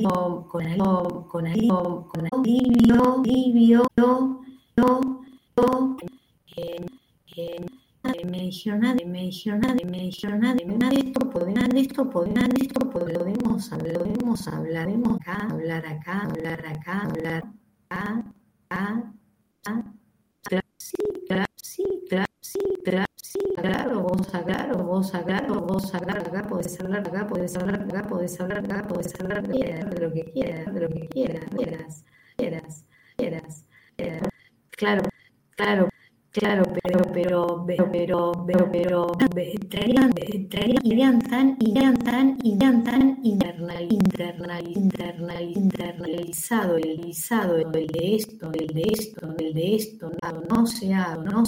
alivio, me dijeron nada, de esto podemos hablar, hablar acá, sí, claro, vos acá, podés hablar, de lo que quieras, claro, traían tan internalizado el de esto, no se habla,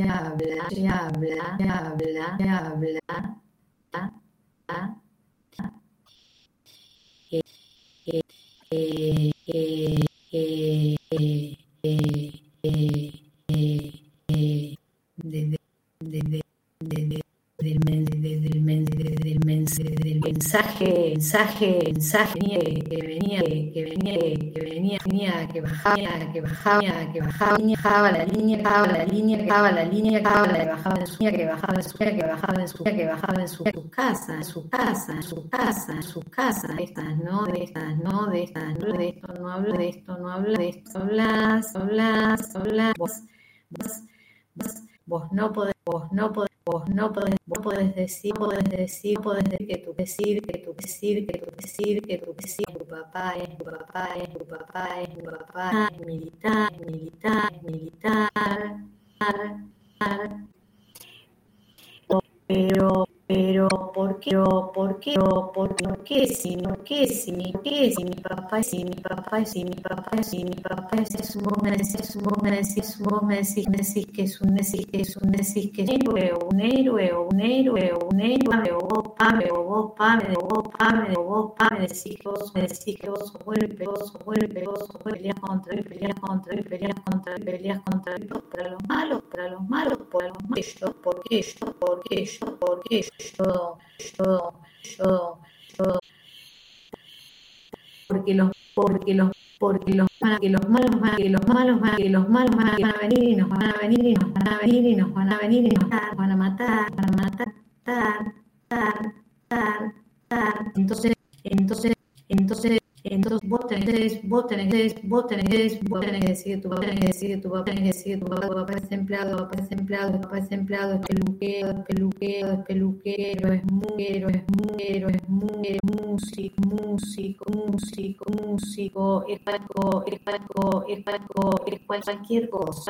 del mensaje que venía, que bajaba la línea, que bajaba en su casa, estas no, de esto no hablo, vos no podés decir que tu papá es militar, pero ¿por qué si mi papá es vos me decís que es un héroe, o vos me decís que vos sos peleas contra él, para los malos, porque los malos van a venir y nos van a matar. Entonces vos tenés que decir tu papá es empleado, es peluquero, es músico, es cualquier cosa,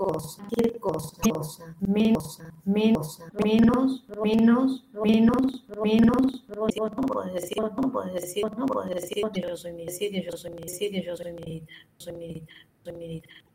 menos, vos no podés decir, yo soy militar.